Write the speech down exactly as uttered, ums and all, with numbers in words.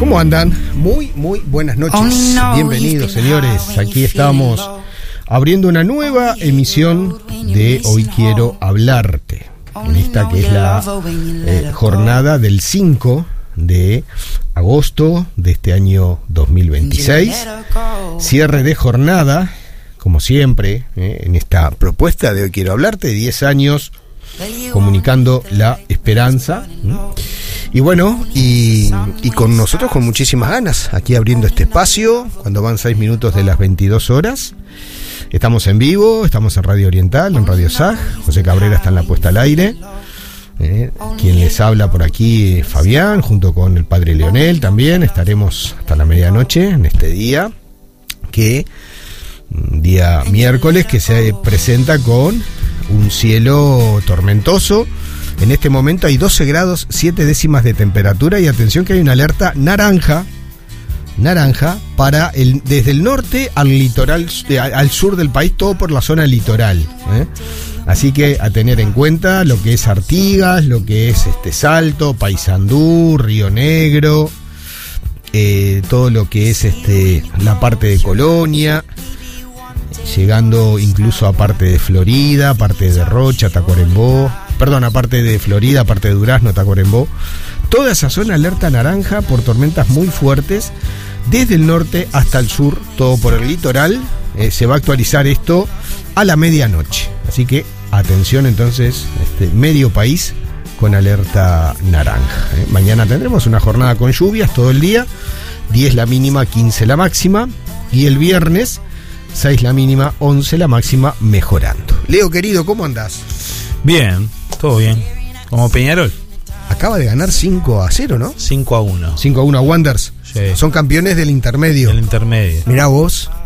¿Cómo andan? Muy, muy buenas noches. Bienvenidos, señores. Aquí estamos abriendo una nueva emisión de Hoy Quiero Hablarte. En esta que es la eh, jornada del cinco de agosto de este año dos mil veintiséis. Cierre de jornada, como siempre, eh, en esta propuesta de Hoy Quiero Hablarte, diez años comunicando la esperanza. Y bueno, y, y con nosotros con muchísimas ganas, aquí abriendo este espacio, cuando van seis minutos de las veintidós horas. Estamos en vivo, estamos en Radio Oriental, en Radio S A G. José Cabrera está en la puesta al aire. Eh, quien les habla por aquí es Fabián, junto con el padre Leonel también. Estaremos hasta la medianoche en este día, que día miércoles, que se presenta con un cielo tormentoso. En este momento hay doce grados, siete décimas de temperatura, y atención que hay una alerta naranja, naranja para el, desde el norte al litoral, al sur del país, todo por la zona litoral, ¿eh? Así que a tener en cuenta lo que es Artigas, lo que es este Salto, Paysandú, Río Negro, eh, todo lo que es este la parte de Colonia, llegando incluso a parte de Florida, parte de Rocha, Tacuarembó, perdón, aparte de Florida, aparte de Durazno, Tacuarembó, toda esa zona alerta naranja por tormentas muy fuertes, desde el norte hasta el sur, todo por el litoral. Eh, se va a actualizar esto a la medianoche, así que atención entonces, este medio país con alerta naranja. Eh, mañana tendremos una jornada con lluvias todo el día, diez la mínima, quince la máxima, y el viernes seis la mínima, once la máxima, mejorando. Leo querido, ¿cómo andás? Bien, todo bien. Como Peñarol. Acaba de ganar cinco a cero, ¿no? cinco a uno. cinco a uno a Wanderers. Sí. Son campeones del intermedio. Del intermedio. Mirá vos.